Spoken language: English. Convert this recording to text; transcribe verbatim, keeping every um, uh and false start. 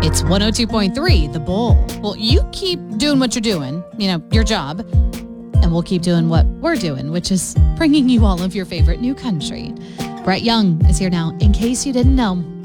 It's one oh two point three, The Bull. Well, you keep doing what you're doing, you know, your job, and we'll keep doing what we're doing, which is bringing you all of your favorite new country. Brett Young is here now, in case you didn't know.